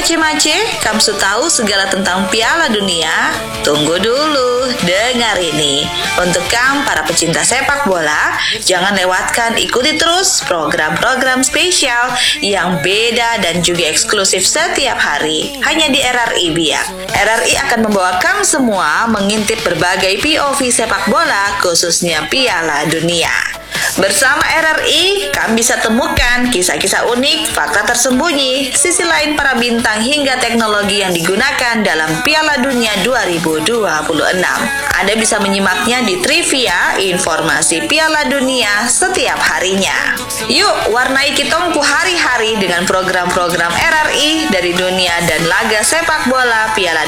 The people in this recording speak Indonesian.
mace-mace, kamu tahu segala tentang Piala Dunia? Tunggu dulu, dengar ini. Untuk kamu para pecinta sepak bola, jangan lewatkan, ikuti terus program-program spesial yang beda dan juga eksklusif setiap hari. Hanya di RRI Biak. RRI akan membawa kamu semua mengintip berbagai POV sepak bola, khususnya Piala Dunia. Bersama RRI, kamu bisa temukan kisah-kisah unik, fakta tersembunyi, sisi lain para bintang hingga teknologi yang digunakan dalam Piala Dunia 2026. Anda bisa menyimaknya di Trivia, informasi Piala Dunia setiap harinya. Yuk, warnai kitongku hari-hari dengan program-program RRI dari dunia dan laga sepak bola Piala